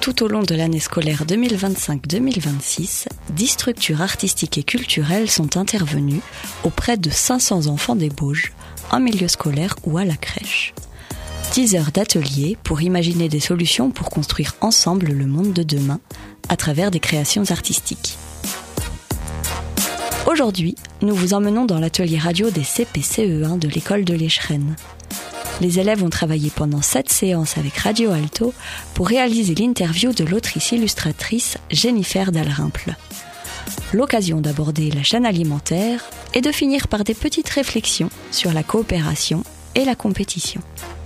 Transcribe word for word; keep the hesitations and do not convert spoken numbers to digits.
Tout au long de l'année scolaire deux mille vingt-cinq deux mille vingt-six, dix structures artistiques et culturelles sont intervenues auprès de cinq cents enfants des Bauges, en milieu scolaire ou à la crèche. dix heures d'ateliers pour imaginer des solutions pour construire ensemble le monde de demain à travers des créations artistiques. Aujourd'hui, nous vous emmenons dans l'atelier radio des C P C E un de l'école de l'Échrennes. Les élèves ont travaillé pendant sept séances avec Radio Alto pour réaliser l'interview de l'autrice-illustratrice Jennifer Dalrymple. L'occasion d'aborder la chaîne alimentaire et de finir par des petites réflexions sur la coopération et la compétition.